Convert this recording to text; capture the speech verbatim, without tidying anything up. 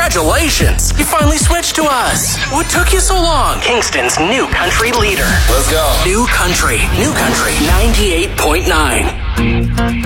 Congratulations! You finally switched to us. What took you so long? Kingston's new country leader. Let's go. New country. New country ninety-eight point nine.